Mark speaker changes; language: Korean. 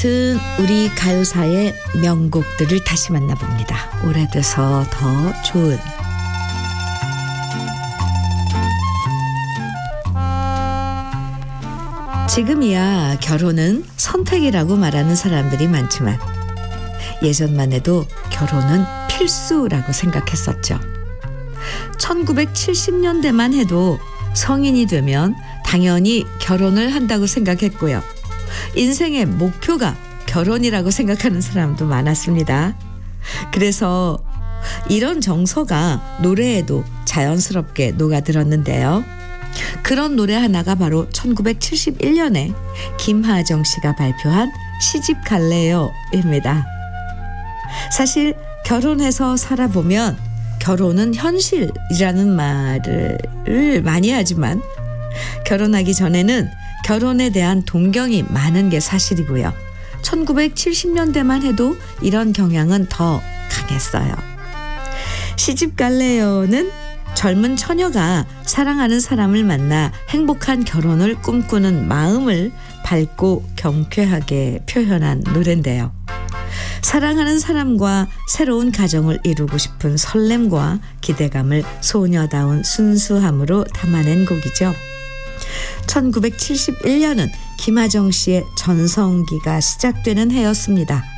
Speaker 1: 같은 우리 가요사의 명곡들을 다시 만나봅니다. 오래돼서 더 좋은. 지금이야 결혼은 선택이라고 말하는 사람들이 많지만 예전만 해도 결혼은 필수라고 생각했었죠. 1970년대만 해도 성인이 되면 당연히 결혼을 한다고 생각했고요. 인생의 목표가 결혼이라고 생각하는 사람도 많았습니다. 그래서 이런 정서가 노래에도 자연스럽게 녹아들었는데요. 그런 노래 하나가 바로 1971년에 김하정 씨가 발표한 시집 갈래요입니다. 사실 결혼해서 살아보면 결혼은 현실이라는 말을 많이 하지만 결혼하기 전에는 결혼에 대한 동경이 많은 게 사실이고요. 1970년대만 해도 이런 경향은 더 강했어요. 시집 갈래요는 젊은 처녀가 사랑하는 사람을 만나 행복한 결혼을 꿈꾸는 마음을 밝고 경쾌하게 표현한 노래인데요. 사랑하는 사람과 새로운 가정을 이루고 싶은 설렘과 기대감을 소녀다운 순수함으로 담아낸 곡이죠. 1971년은 김하정 씨의 전성기가 시작되는 해였습니다.